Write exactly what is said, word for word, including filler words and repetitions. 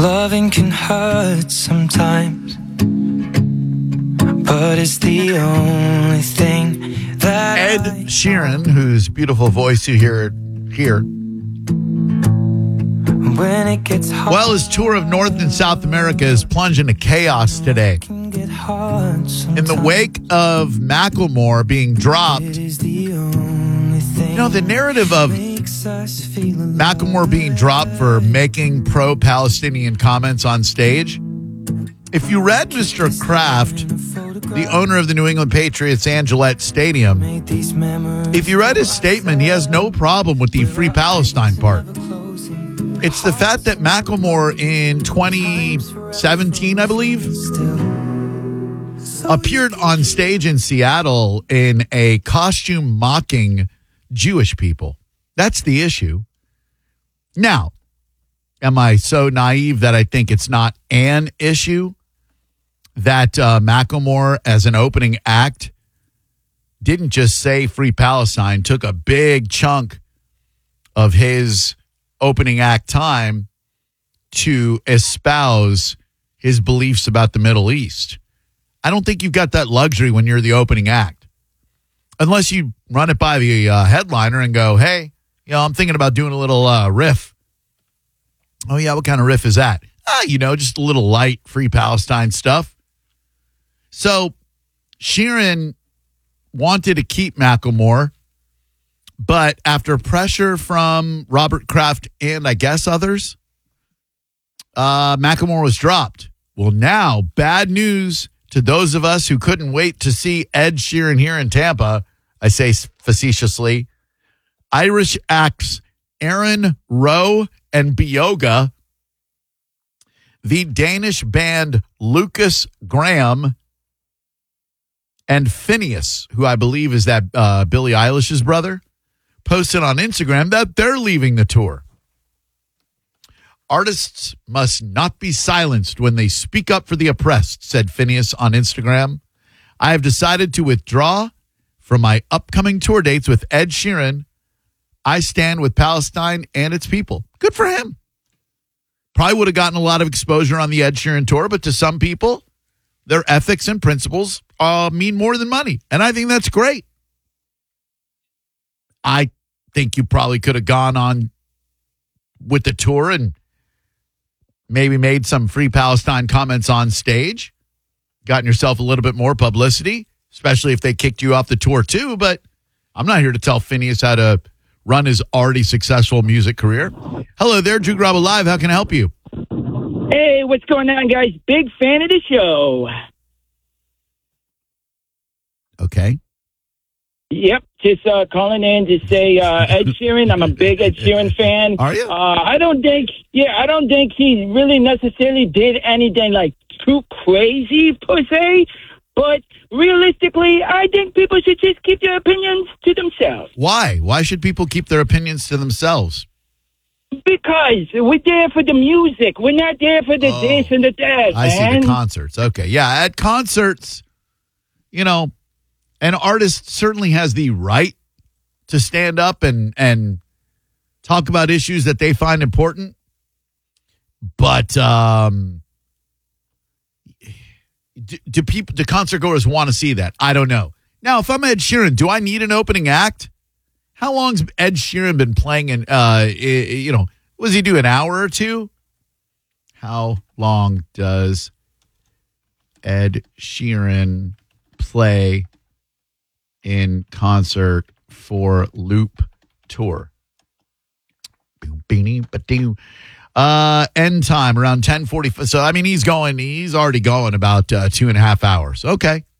Loving can hurt sometimes, but it's the only thing that Ed I Sheeran, whose beautiful voice you hear here. When it gets hard, Well, his tour of North and South America is plunging into chaos today. can get hard In the wake of Macklemore being dropped, It is the only thing you know, the narrative of makes us feel alive. Macklemore being dropped for making pro-Palestinian comments on stage. If you read Mister Kraft, the owner of the New England Patriots and Gillette Stadium, Made these memories if you read his statement, he has no problem with the Free Palestine part. It's the fact that Macklemore in twenty seventeen, I believe, appeared on stage in Seattle in a costume mocking Jewish people. That's the issue. Now, am I so naive that I think it's not an issue that uh, Macklemore, as an opening act, didn't just say Free Palestine, took a big chunk of his opening act time to espouse his beliefs about the Middle East? I don't think you've got that luxury when you're the opening act. Unless you run it by the uh, headliner and go, hey, you know, I'm thinking about doing a little uh, riff. Oh, yeah, what kind of riff is that? Ah, you know, just a little light Free Palestine stuff. So Sheeran wanted to keep Macklemore, but after pressure from Robert Kraft and I guess others, uh, Macklemore was dropped. Well, now, bad news to those of us who couldn't wait to see Ed Sheeran here in Tampa, I say facetiously. Irish acts Aaron Rowe and Bioga, the Danish band Lucas Graham, and Phineas, who I believe is that uh, Billie Eilish's brother, posted on Instagram that they're leaving the tour. Artists must not be silenced when they speak up for the oppressed, said Phineas on Instagram. I have decided to withdraw from my upcoming tour dates with Ed Sheeran. I stand with Palestine and its people. Good for him. Probably would have gotten a lot of exposure on the Ed Sheeran tour, but to some people, their ethics and principles uh, mean more than money. And I think that's great. I think you probably could have gone on with the tour and maybe made some Free Palestine comments on stage, gotten yourself a little bit more publicity, especially if they kicked you off the tour too. But I'm not here to tell Phineas how to run his already successful music career. Hello there, Drew Garabo Live. How can I help you? Hey, what's going on, guys? Big fan of the show. Okay. Yep, just uh, calling in to say uh, Ed Sheeran. I'm a big Ed Sheeran fan. Are you? Uh, I don't think, yeah, I don't think he really necessarily did anything like too crazy per se. But realistically, I think people should just keep their opinions to themselves. Why? Why should people keep their opinions to themselves? Because we're there for the music. We're not there for the Oh, this and the that, I man. see the concerts. Okay. Yeah, at concerts, you know, an artist certainly has the right to stand up and, and talk about issues that they find important. But um, do, do people, do concert goers want to see that? I don't know. Now, if I'm Ed Sheeran, do I need an opening act? How long's Ed Sheeran been playing in, uh, you know, was he do an hour or two? How long does Ed Sheeran play in concert for Loop Tour? Uh, end time around ten forty. So, I mean, he's going, he's already going about uh, two and a half hours. Okay.